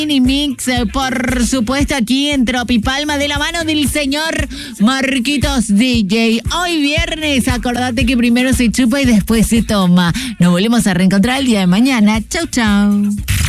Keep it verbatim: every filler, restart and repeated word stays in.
Mini Mix, eh, por supuesto, aquí en Tropipalma, de la mano del señor Marquitos D J. Hoy viernes, acordate que primero se chupa y después se toma. Nos volvemos a reencontrar el día de mañana. Chau, chau.